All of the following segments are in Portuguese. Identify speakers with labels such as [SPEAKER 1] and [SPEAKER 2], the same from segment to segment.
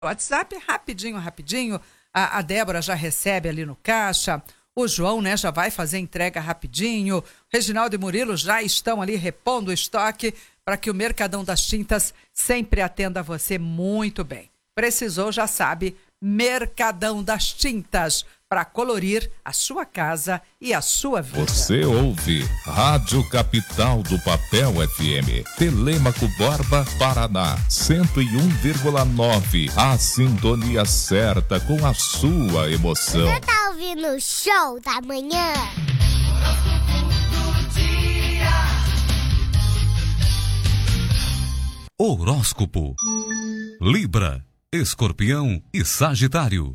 [SPEAKER 1] WhatsApp, rapidinho. A Débora já recebe ali no caixa. O João, né, já vai fazer entrega rapidinho. O Reginaldo e Murilo já estão ali repondo o estoque para que o Mercadão das Tintas sempre atenda você muito bem. Precisou, já sabe, Mercadão das Tintas, para colorir a sua casa e a sua vida.
[SPEAKER 2] Você ouve Rádio Capital do Papel FM, Telêmaco Borba, Paraná, 101,9. A sintonia certa com a sua emoção.
[SPEAKER 3] Você tá ouvindo o Show da Manhã?
[SPEAKER 4] Horóscopo. Libra, Escorpião e Sagitário.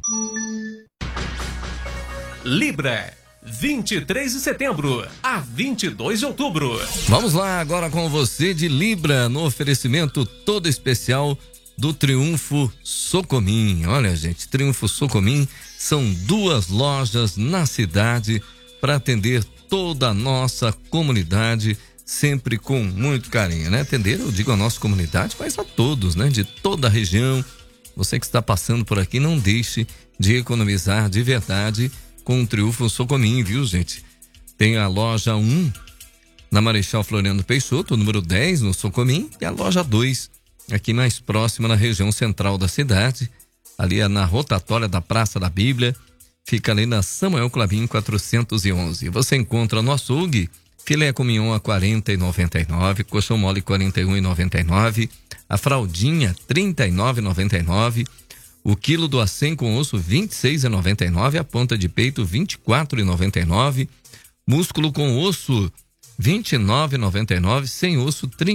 [SPEAKER 5] Libra, 23 de setembro a 22 de outubro.
[SPEAKER 6] Vamos lá agora com você de Libra, no oferecimento todo especial do Triunfo Socomim. Olha, gente, Triunfo Socomim são 2 lojas na cidade para atender toda a nossa comunidade, sempre com muito carinho, né? Atender, eu digo a nossa comunidade, mas a todos, né? De toda a região. Você que está passando por aqui, não deixe de economizar de verdade com o Triunfo Socomim, viu, gente? Tem a loja 1 na Marechal Floriano Peixoto, número 10 no Socomim, e a loja 2 aqui mais próxima na região central da cidade, ali é na rotatória da Praça da Bíblia, fica ali na Samuel Clabin 411. Você encontra no açougue filé com mignon a R$ 40,99, coxão mole R$ 41,99, a fraldinha R$ 39,99, o quilo do acém com osso R$ 26,99, a ponta de peito R$ 24,99, músculo com osso R$ 29,99, sem osso R$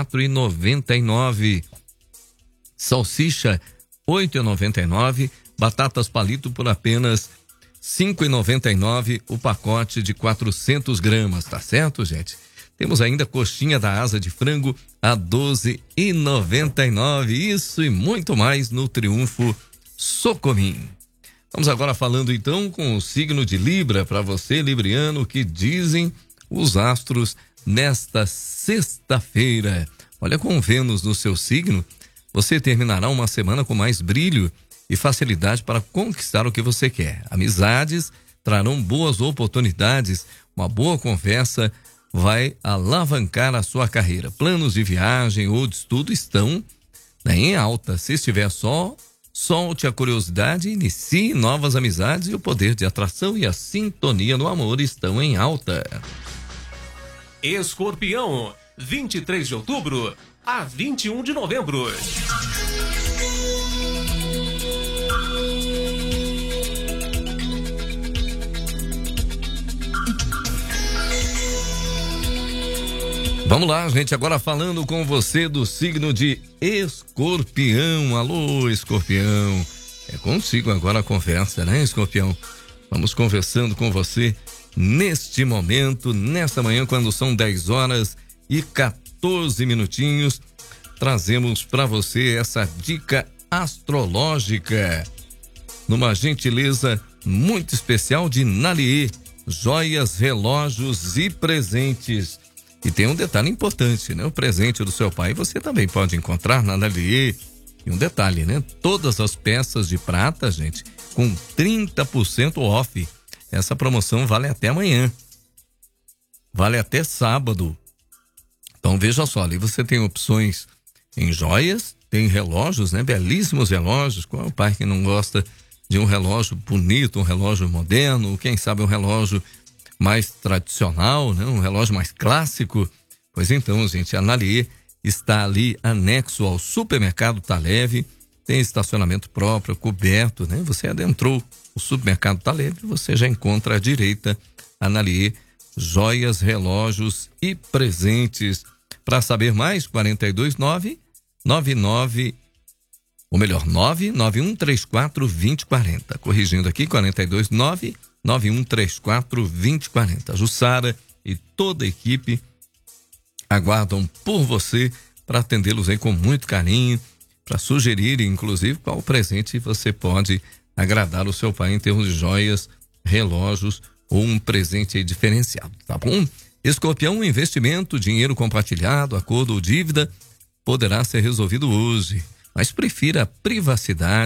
[SPEAKER 6] 34,99, salsicha R$ 8,99, batatas palito por apenas R$ 5,99 o pacote de 400 gramas, tá certo, gente? Temos ainda coxinha da asa de frango a R$ 12,99. Isso e muito mais no Triunfo Socomim. Vamos agora falando então com o signo de Libra, para você, libriano, que dizem os astros nesta sexta-feira. Olha, com Vênus no seu signo, você terminará uma semana com mais brilho e facilidade para conquistar o que você quer. Amizades trarão boas oportunidades, uma boa conversa vai alavancar a sua carreira. Planos de viagem ou de estudo estão, né, em alta. Se estiver só, solte a curiosidade, inicie novas amizades e o poder de atração e a sintonia no amor estão em alta.
[SPEAKER 5] Escorpião, 23 de outubro a 21 de novembro.
[SPEAKER 6] Vamos lá, gente, agora falando com você do signo de Escorpião. Alô, Escorpião. É consigo agora a conversa, né, Escorpião? Vamos conversando com você neste momento, nesta manhã, quando são 10 horas e 14 minutinhos. Trazemos para você essa dica astrológica, numa gentileza muito especial de Nalier, joias, relógios e presentes. E tem um detalhe importante, né? O presente do seu pai você também pode encontrar na Nalier. E um detalhe, né? Todas as peças de prata, gente, com 30% off. Essa promoção vale até amanhã. Vale até sábado. Então veja só, ali você tem opções em joias, tem relógios, né? Belíssimos relógios. Qual é o pai que não gosta de um relógio bonito, um relógio moderno, quem sabe um relógio mais tradicional, né? Um relógio mais clássico? Pois então, gente, a Nalier está ali anexo ao supermercado Taleve, tem estacionamento próprio, coberto, né? Você adentrou o supermercado Taleve, você já encontra à direita a Nalier, joias, relógios e presentes. Para saber mais, 99134-2040. Corrigindo aqui, 429-9134-2040. Jussara e toda a equipe aguardam por você para atendê-los aí com muito carinho, para sugerir, inclusive, qual presente você pode agradar o seu pai em termos de joias, relógios ou um presente aí diferenciado, tá bom? Escorpião, investimento, dinheiro compartilhado, acordo ou dívida poderá ser resolvido hoje. mas prefira a privacidade